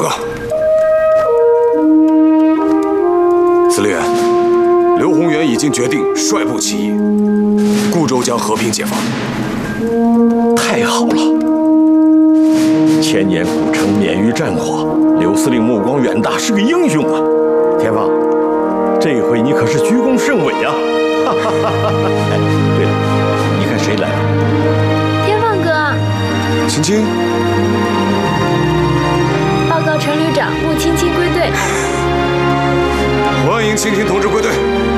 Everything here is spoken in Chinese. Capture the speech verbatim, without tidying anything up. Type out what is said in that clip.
报告，司令员，刘宏元已经决定率部起义，固州将和平解放。 太好了！千年古城免于战火，刘司令目光远大，是个英雄啊！田芳，这回你可是居功甚伟啊！哈哈哈哈！哎，对了，你看谁来了？ 天放哥， 青青， 报告陈旅长，穆青青归队。 欢迎青青同志归队。